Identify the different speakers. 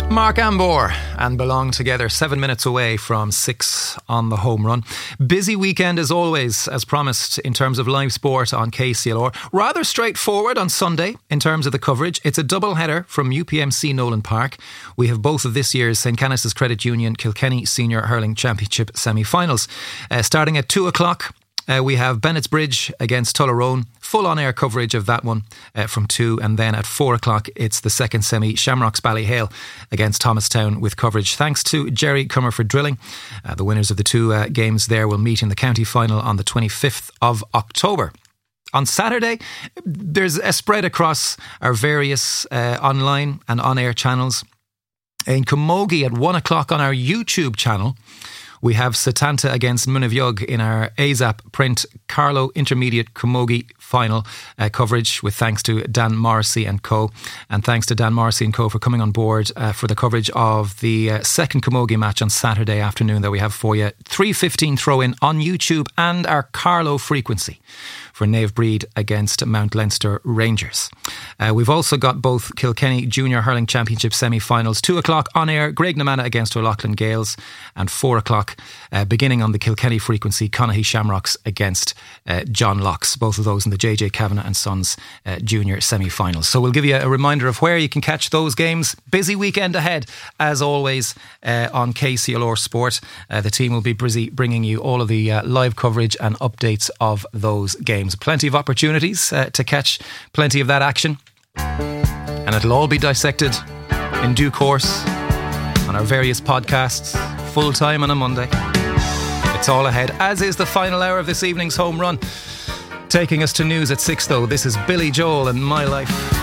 Speaker 1: Mark Ambor and Belong Together, 7 minutes away from 6 on the home run. Busy weekend as always, as promised, in terms of live sport on KCLR. Rather straightforward on Sunday in terms of the coverage. It's a double header from UPMC Nolan Park. We have both of this year's St. Canice's Credit Union Kilkenny Senior Hurling Championship semi-finals. Starting at 2 o'clock. We have Bennett's Bridge against Tullaroan. Full on-air coverage of that one from 2. And then at 4 o'clock, it's the second semi, Shamrocks Ballyhale against Thomastown with coverage. Thanks to Jerry Cummer for drilling. The winners of the two games there will meet in the county final on the 25th of October. On Saturday, there's a spread across our various online and on-air channels. In Camogie at 1 o'clock on our YouTube channel, we have Setanta against Munavyug in our ASAP print Carlow Intermediate Camogie final coverage, with thanks to Dan Morrissey and co. And thanks to Dan Morrissey and co for coming on board for the coverage of the second Camogie match on Saturday afternoon that we have for you. 3:15 throw-in on YouTube and our Carlow frequency for Nave Breed against Mount Leinster Rangers. We've also got both Kilkenny Junior Hurling Championship semi-finals. 2 o'clock on air, Graignamanagh against O'Loughlin Gales, and 4 o'clock beginning on the Kilkenny frequency, Connacht Shamrocks against John Locks. Both of those in the JJ Kavanagh and Sons Junior semi-finals. So we'll give you a reminder of where you can catch those games. Busy weekend ahead, as always, on KCLR Sport. The team will be busy bringing you all of the live coverage and updates of those games. Plenty of opportunities to catch plenty of that action, and it'll all be dissected in due course on our various podcasts, full time on a Monday. It's all ahead, as is the final hour of this evening's home run. Taking us to news at 6 though, this is Billy Joel and My Life.